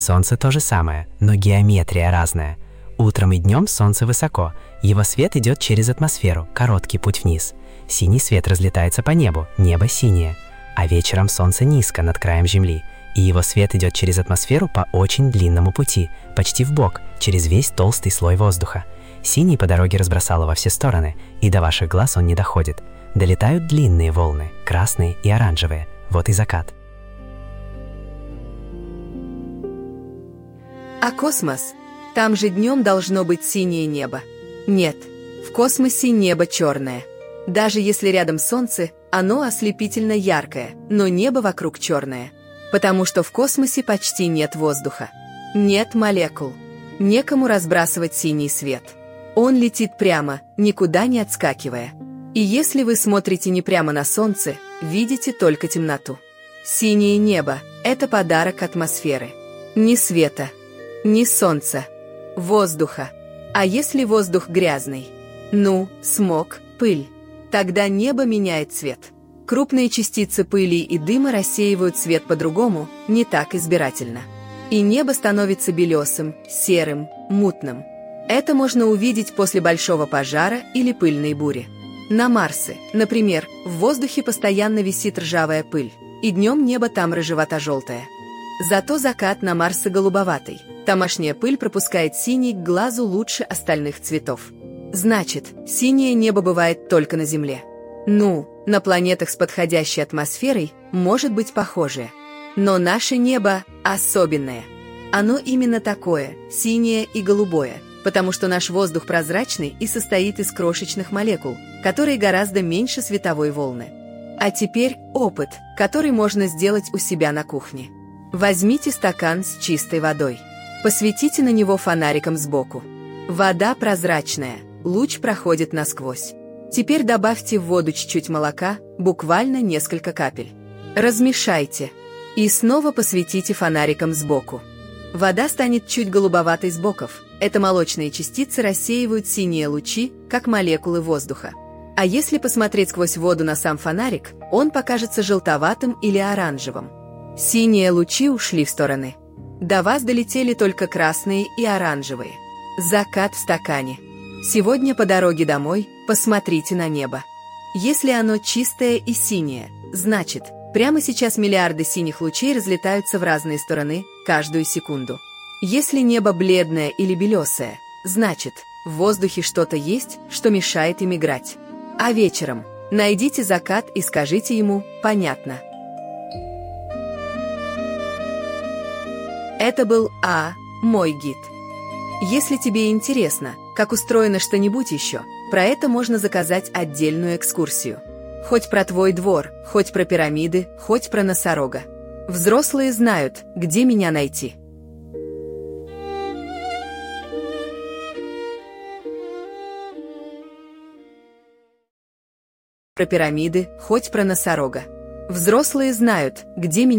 Солнце то же самое, но геометрия разная. Утром и днем Солнце высоко, его свет идет через атмосферу, короткий путь вниз. Синий свет разлетается по небу, небо синее. А вечером Солнце низко над краем Земли, и его свет идет через атмосферу по очень длинному пути, почти вбок, через весь толстый слой воздуха. Синий по дороге разбросало во все стороны, и до ваших глаз он не доходит. Долетают длинные волны, красные и оранжевые. Вот и закат. А космос? Там же днем должно быть синее небо. Нет, в космосе небо черное. Даже если рядом Солнце, оно ослепительно яркое, но небо вокруг черное. Потому что в космосе почти нет воздуха. Нет молекул. Некому разбрасывать синий свет. Он летит прямо, никуда не отскакивая. И если вы смотрите не прямо на Солнце, видите только темноту. Синее небо – это подарок атмосферы. Ни света, ни солнца, воздуха. А если воздух грязный? Ну, смог, пыль. Тогда небо меняет цвет. Крупные частицы пыли и дыма рассеивают свет по-другому, не так избирательно. И небо становится белесым, серым, мутным. Это можно увидеть после большого пожара или пыльной бури. На Марсе, например, в воздухе постоянно висит ржавая пыль, и днем небо там рыжевато-желтое. Зато закат на Марсе голубоватый. Тамошняя пыль пропускает синий к глазу лучше остальных цветов. Значит, синее небо бывает только на Земле. Ну, на планетах с подходящей атмосферой может быть похожее. Но наше небо особенное. Оно именно такое, синее и голубое, потому что наш воздух прозрачный и состоит из крошечных молекул, которые гораздо меньше световой волны. А теперь опыт, который можно сделать у себя на кухне. Возьмите стакан с чистой водой. Посветите на него фонариком сбоку. Вода прозрачная, луч проходит насквозь. Теперь добавьте в воду чуть-чуть молока, буквально несколько капель. Размешайте. И снова посветите фонариком сбоку. Вода станет чуть голубоватой с боков. Это молочные частицы рассеивают синие лучи, как молекулы воздуха. А если посмотреть сквозь воду на сам фонарик, он покажется желтоватым или оранжевым. Синие лучи ушли в стороны. До вас долетели только красные и оранжевые. Закат в стакане. Сегодня по дороге домой посмотрите на небо. Если оно чистое и синее, значит, прямо сейчас миллиарды синих лучей разлетаются в разные стороны каждую секунду. Если небо бледное или белесое, значит, в воздухе что-то есть, что мешает им играть. А вечером найдите закат и скажите ему «понятно». Это был мой гид. Если тебе интересно, как устроено что-нибудь еще, про это можно заказать отдельную экскурсию. Хоть про твой двор, хоть про пирамиды, хоть про носорога. Взрослые знают, где меня найти. Про пирамиды, хоть про носорога. Взрослые знают, где меня